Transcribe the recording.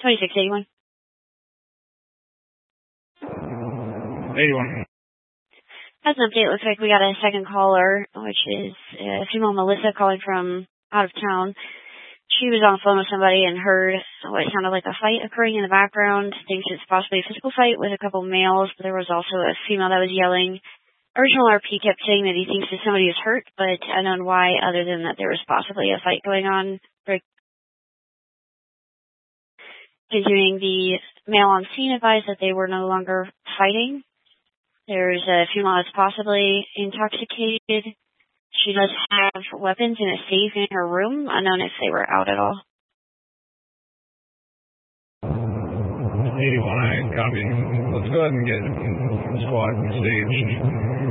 2681. 81. As an update, looks like we got a second caller, which is female Melissa calling from out of town. She was on the phone with somebody and heard what sounded like a fight occurring in the background. Thinks it's possibly a physical fight with a couple males, but there was also a female that was yelling. Original RP kept saying that he thinks that somebody was hurt, but unknown why, other than that there was possibly a fight going on. Continuing, the male on scene advised that they were no longer fighting. There's a female that's possibly intoxicated. She does have weapons in a safe in her room, unknown if they were out at all. 81, copy. Let's go ahead and get squad and stage.